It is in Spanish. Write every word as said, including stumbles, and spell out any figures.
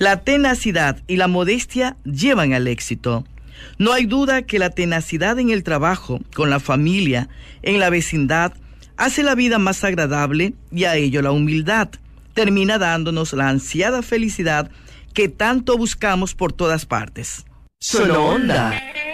La tenacidad y la modestia llevan al éxito. No hay duda que la tenacidad en el trabajo, con la familia, en la vecindad, hace la vida más agradable, y a ello la humildad termina dándonos la ansiada felicidad que tanto buscamos por todas partes. Solo Onda.